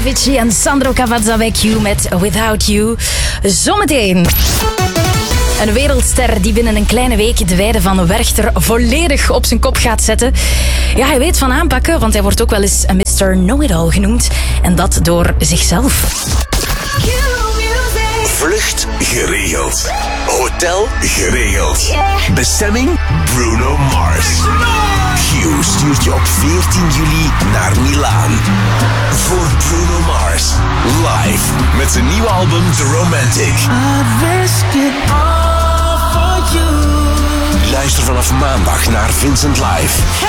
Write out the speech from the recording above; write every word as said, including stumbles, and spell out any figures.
Avicii en Sandro Cavazza Vecchio met Without You. Zometeen. Een wereldster die binnen een kleine week de weide van Werchter volledig op zijn kop gaat zetten. Ja, hij weet van aanpakken, want hij wordt ook wel eens een mister Know-it-all genoemd. En dat door zichzelf. Vlucht geregeld. Hotel geregeld. Bestemming Bruno Mars. Q stuurt je op veertien juli naar Milaan. Voor Bruno Mars. Live met zijn nieuwe album The Romantic. Luister vanaf maandag naar Vincent Live.